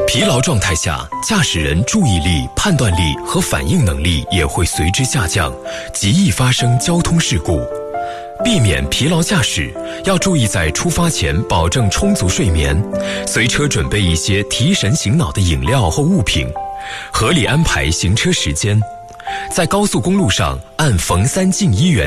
疲劳状态下，驾驶人注意力、判断力和反应能力也会随之下降，极易发生交通事故。避免疲劳驾驶，要注意在出发前保证充足睡眠，随车准备一些提神醒脑的饮料或物品，合理安排行车时间。在高速公路上按逢3进1原